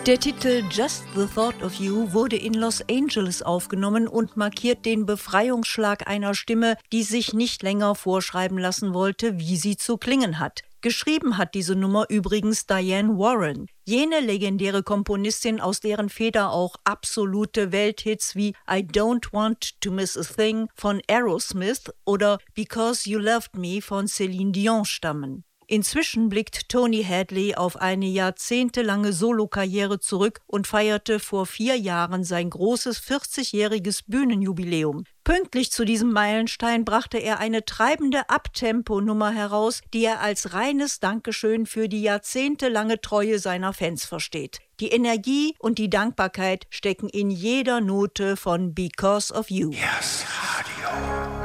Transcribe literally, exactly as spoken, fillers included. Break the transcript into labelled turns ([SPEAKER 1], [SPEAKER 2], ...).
[SPEAKER 1] Der Titel Just the Thought of You wurde in Los Angeles aufgenommen und markiert den Befreiungsschlag einer Stimme, die sich nicht länger vorschreiben lassen wollte, wie sie zu klingen hat. Geschrieben hat diese Nummer übrigens Diane Warren, jene legendäre Komponistin, aus deren Feder auch absolute Welthits wie I Don't Want to Miss a Thing von Aerosmith oder Because You Loved Me von Celine Dion stammen. Inzwischen blickt Tony Hadley auf eine jahrzehntelange Solokarriere zurück und feierte vor vier Jahren sein großes vierzigjähriges Bühnenjubiläum. Pünktlich zu diesem Meilenstein brachte er eine treibende Uptempo-Nummer heraus, die er als reines Dankeschön für die jahrzehntelange Treue seiner Fans versteht. Die Energie und die Dankbarkeit stecken in jeder Note von Because of You.
[SPEAKER 2] Yes, Radio.